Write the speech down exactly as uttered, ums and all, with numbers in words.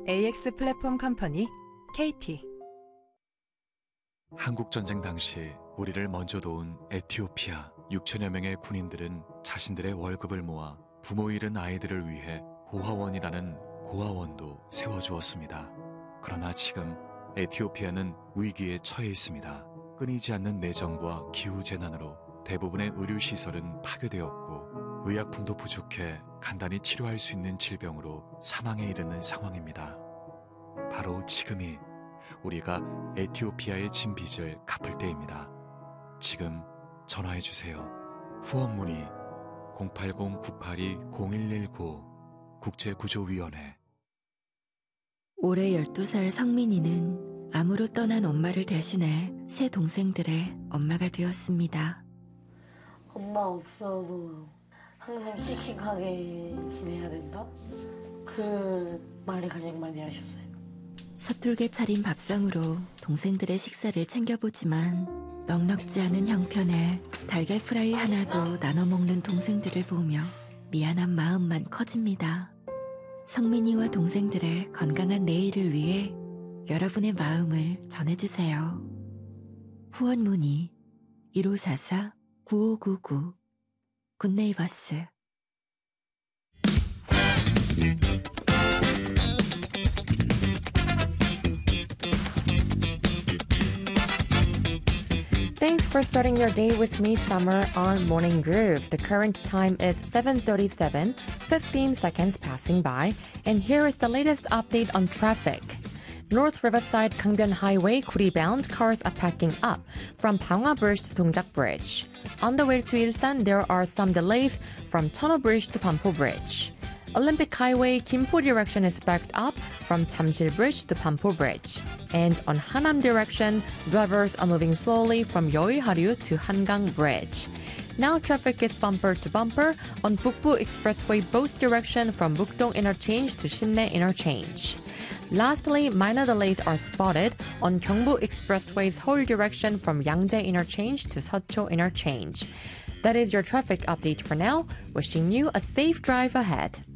에이엑스 플랫폼 컴퍼니 케이티. 한국전쟁 당시 우리를 먼저 도운 에티오피아 육천여 명의 군인들은 자신들의 월급을 모아 부모 잃은 아이들을 위해 고아원이라는 고아원도 세워주었습니다. 그러나 지금 에티오피아는 위기에 처해 있습니다. 끊이지 않는 내정과 기후재난으로 대부분의 의료시설은 파괴되었고 의약품도 부족해 간단히 치료할 수 있는 질병으로 사망에 이르는 상황입니다. 바로 지금이 우리가 에티오피아의 진 빚을 갚을 때입니다. 지금 전화해주세요. 후원 문의 공팔공 구팔이 공일일구 국제구조위원회. 올해 열두 살 성민이는 암으로 떠난 엄마를 대신해 세 동생들의 엄마가 되었습니다. 엄마 없어도 항상 씩씩하게 지내야 된다? 그 말을 가장 많이 하셨어요. 서툴게 차린 밥상으로 동생들의 식사를 챙겨보지만 넉넉지 않은 형편에 달걀 프라이 하나도 나눠 먹는 동생들을 보며 미안한 마음만 커집니다. 성민이와 동생들의 건강한 내일을 위해 여러분의 마음을 전해주세요. 후원 문의 일오사사 구오구구 굿네이버스. Thanks for starting your day with me, Summer, on Morning Groove. The current time is seven thirty-seven, fifteen seconds passing by, and here is the latest update on traffic. North Riverside Gangbyeon Highway, Kuri bound cars are packing up from Panghwa Bridge to Dongjak Bridge. On the way to Ilsan, there are some delays from Tunnel Bridge to Pampo Bridge. Olympic Highway, Gimpo direction is backed up from Jamsil Bridge to Pampo Bridge. And on Hanam direction, drivers are moving slowly from Yeouiharu to Hangang Bridge. Now traffic is bumper to bumper on Bukbu Expressway both direction from Bukdong Interchange to Sinmae Interchange. Lastly, minor delays are spotted on Gyeongbu Expressway's whole direction from Yangjae Interchange to Seocho Interchange. That is your traffic update for now. Wishing you a safe drive ahead.